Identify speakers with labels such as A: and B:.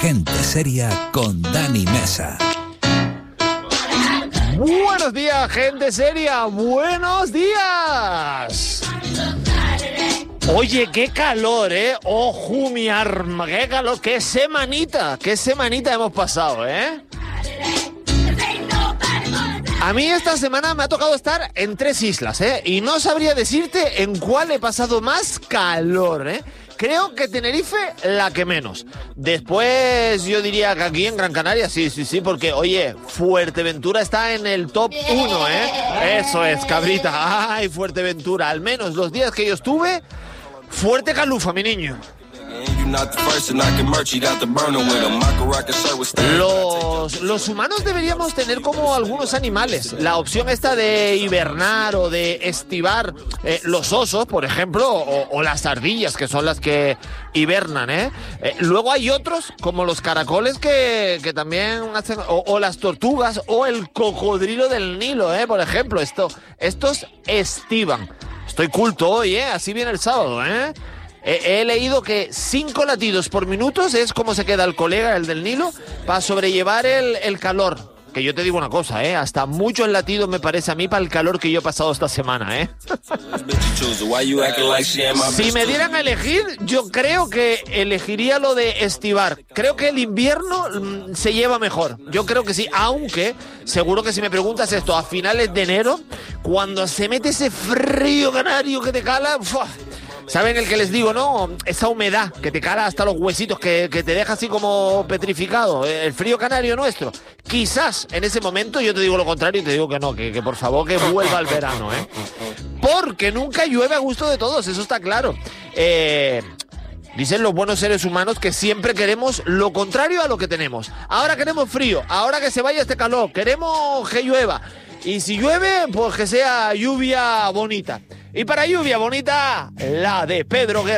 A: Gente seria con Dani Mesa.
B: Buenos días, gente seria. Buenos días. Oye, qué calor, ¿eh? ¡Ojo, mi arma! ¡Qué calor! ¡Qué semanita hemos pasado, eh! A mí esta semana me ha tocado estar en 3 islas, ¿eh? Y no sabría decirte en cuál he pasado más calor, ¿eh? Creo que Tenerife, la que menos. Después yo diría que aquí en Gran Canaria, sí, porque, oye, Fuerteventura está en el top 1, ¿eh? Eso es, cabrita. Ay, Fuerteventura. Al menos los días que yo estuve, fuerte calufa, mi niño. Los humanos deberíamos tener como algunos animales. La opción esta de hibernar o de estivar, los osos, por ejemplo, o las ardillas, que son las que hibernan, ¿eh? Luego hay otros, como los caracoles, que también hacen, o las tortugas, o el cocodrilo del Nilo, por ejemplo. Estos estivan. Estoy culto hoy, así viene el sábado, ¿eh? He leído que 5 latidos por minuto es como se queda el colega, el del Nilo, para sobrellevar el calor. Que yo te digo una cosa, hasta muchos latidos me parece a mí para el calor que yo he pasado esta semana, Si me dieran a elegir, yo creo que elegiría lo de estivar. Creo que el invierno se lleva mejor. Yo creo que sí, aunque seguro que si me preguntas esto a finales de enero, cuando se mete ese frío canario que te cala... ¡fua! ¿Saben el que les digo, no? Esa humedad que te cala hasta los huesitos, que te deja así como petrificado. El frío canario nuestro. Quizás en ese momento yo te digo lo contrario y te digo que no, que por favor que vuelva el verano, Porque nunca llueve a gusto de todos, eso está claro. Dicen los buenos seres humanos que siempre queremos lo contrario a lo que tenemos. Ahora queremos frío, ahora que se vaya este calor, queremos que llueva. Y si llueve, pues que sea lluvia bonita. Y para lluvia bonita, la de Pedro Guerra.